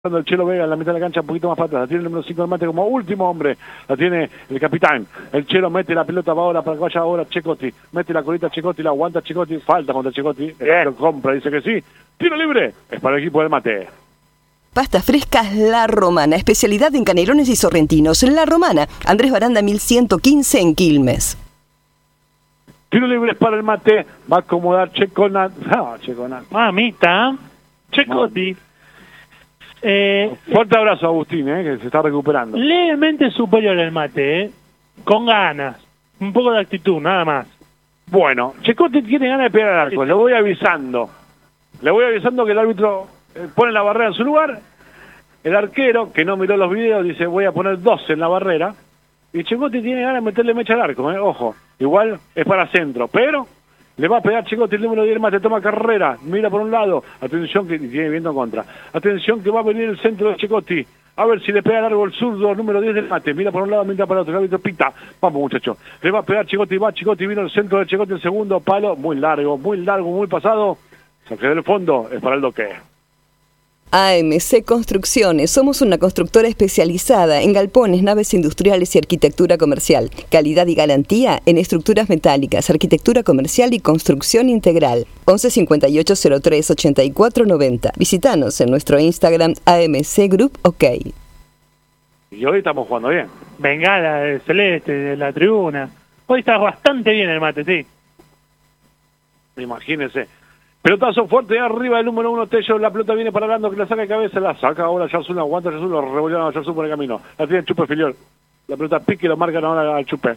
Cuando el Chelo Vega en la mitad de la cancha un poquito más para atrás, la tiene el número 5 del Mate como último hombre, la tiene el capitán, el Chelo mete la pelota para ahora, para que vaya ahora Checotti, mete la colita a Checotti, la aguanta Checotti, falta contra Checotti, lo compra, dice que sí, tiro libre, es para el equipo del Mate. Pastas frescas La Romana, especialidad en canelones y sorrentinos. La Romana, Andrés Baranda 1115 en Quilmes. Tiro libre es para el Mate, va a acomodar Checonat, Mamita, Checotti. Fuerte abrazo a Agustín, que se está recuperando. Levemente superior el Mate, con ganas, un poco de actitud, nada más. Bueno, Checotti tiene ganas de pegar al arco, le voy avisando que el árbitro pone la barrera en su lugar, el arquero, que no miró los videos, dice voy a poner 12 en la barrera, y Checotti tiene ganas de meterle mecha al arco, ojo, igual es para centro, pero le va a pegar Checotti, el número 10 Mate, toma carrera, mira por un lado, atención que tiene viento en contra, atención que va a venir el centro de Checotti, a ver si le pega largo el zurdo, número 10 del Mate, mira por un lado, mira para el otro, el árbitro pita, vamos muchachos, le va a pegar Checotti, vino el centro de Checotti, el segundo palo, muy largo, muy pasado, saque del fondo, es para el Doque. AMC Construcciones. Somos una constructora especializada en galpones, naves industriales y arquitectura comercial. Calidad y garantía en estructuras metálicas, arquitectura comercial y construcción integral. 11 58 03 84 90. Visítanos en nuestro Instagram AMC Group OK. Y hoy estamos jugando bien. Bengala de celeste, de la tribuna. Hoy está bastante bien el Mate, sí. Imagínense. Pelotazo fuerte arriba del número 1 Tello, la pelota viene para Lando que la saca de cabeza, la saca ahora Yarsun, aguanta Yarsun, lo revolvieron a Yarsun por el camino, la tiene Chupe Filiol, la pelota pique y lo marcan ahora al Chupe.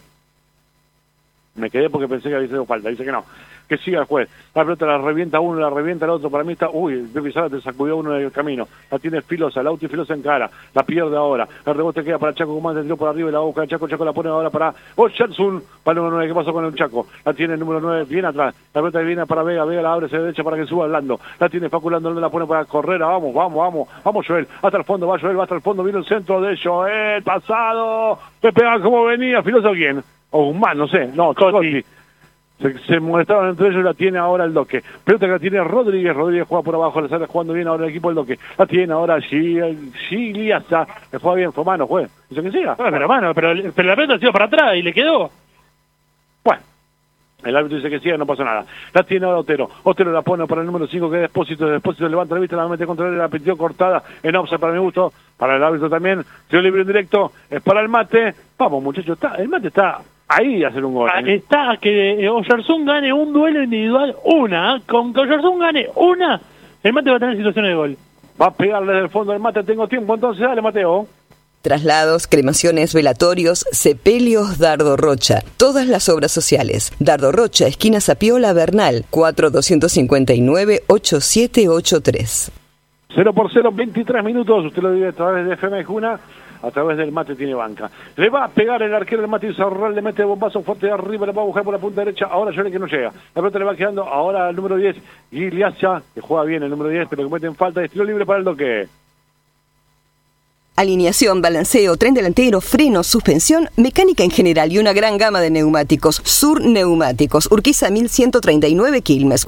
Me quedé porque pensé que había sido falta, dice que no, que siga el juez, la pelota la revienta uno, la revienta el otro, para mí está, el Pepe Sala te sacudió uno en el camino, la tiene Filosa, la Lauti Filosa en cara, la pierde ahora, el rebote queda para Chaco, Guzmán, se tiró por arriba y la boca de Chaco la pone ahora para Yarsun, para el número 9, ¿qué pasó con el Chaco? La tiene el número 9, bien atrás, la pelota viene para Vega, Vega la abre hacia la derecha para que suba Lando, la tiene Faculando, la pone para correr, vamos Joel, hasta el fondo, va Joel, va hasta el fondo, viene el centro de Joel, pasado, le pegan como venía, Filosa quién, o Guzmán, no sé, no, Totti. Se molestaban entre ellos, la tiene ahora el Doque. Pelota que la tiene Rodríguez juega por abajo, la sale jugando bien ahora el equipo del Doque. La tiene ahora Giliasa, le juega bien, fue mano, juez. Dice que siga. Pero la pelota ha sido para atrás y le quedó. Bueno, el árbitro dice que siga, no pasa nada. La tiene ahora Otero la pone para el número 5 que es Despósito levanta la vista, la mete contra él, la pitió cortada en offside para mi gusto, para el árbitro también. Tiro libre en directo, es para el Mate. Vamos muchachos, el Mate está ahí a hacer un gol. Está que Oyarzún gane un duelo individual, con que Oyarzún gane una, el Mate va a tener situaciones de gol. Va a pegarle desde el fondo del Mate, tengo tiempo, entonces dale Mateo. Traslados, cremaciones, velatorios, sepelios, Dardo Rocha. Todas las obras sociales. Dardo Rocha, esquina Zapiola Bernal, 4259-8783. 0-0, 23 minutos, usted lo vive a través de FM Juna. A través del Mate tiene banca. Le va a pegar el arquero del Mate Izarral, le mete bombazo fuerte de arriba, le va a buscar por la punta derecha. Ahora Llore que no llega. La pelota le va quedando ahora al número 10, Giliasia, que juega bien el número 10, pero que cometen falta de estilo libre para el Doque. Alineación, balanceo, tren delantero, freno, suspensión, mecánica en general y una gran gama de neumáticos. Sur Neumáticos, Urquiza 1139 Quilmes,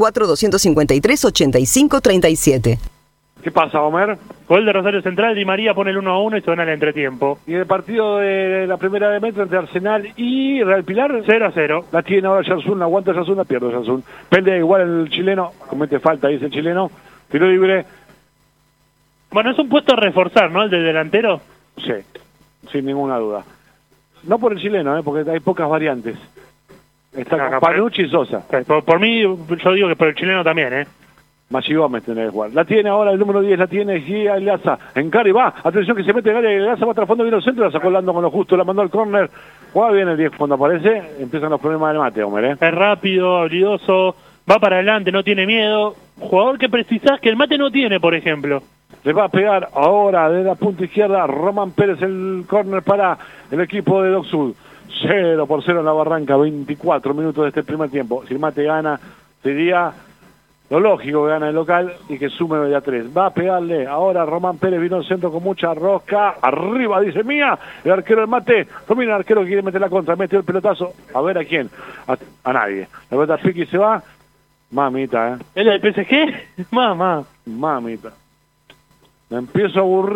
4253-8537. ¿Qué pasa, Homer? Gol de Rosario Central, Di María pone el 1-1 y se van al entretiempo. Y el partido de la primera de metro entre Arsenal y Real Pilar, 0-0. La tiene ahora Yarsun, aguanta Yarsun, la pierde Yarsun. Pelea igual el chileno, comete falta, dice el chileno. Tiro libre. Bueno, es un puesto a reforzar, ¿no? El del delantero. Sí, sin ninguna duda. No por el chileno, porque hay pocas variantes. Está Panucci y Sosa. Por mí, yo digo que por el chileno también, Maggi Gómez tiene que jugar. La tiene ahora el número 10, la tiene Giliaza. Encara y va. Atención que se mete en área. Giliaza va hasta el fondo, viene al centro, la sacó Lando con lo justo, la mandó al córner. Juega bien el 10 cuando aparece. Empiezan los problemas del Mate, Homer, Es rápido, habilidoso, va para adelante, no tiene miedo. Jugador que precisás que el Mate no tiene, por ejemplo. Le va a pegar ahora de la punta izquierda Román Pérez el córner para el equipo de Doc Sud. 0-0 en la Barranca, 24 minutos de este primer tiempo. Si el Mate gana, sería lo lógico que gana el local y que sume de a 3. Va a pegarle ahora Román Pérez, vino al centro con mucha rosca. Arriba, dice Mía. El arquero del Mate. Domina el arquero que quiere meter la contra. Metió el pelotazo. A ver a quién. A nadie. La pelota pique y se va. Mamita, ¿Es la del PSG? Mamita. Me empiezo a aburrir.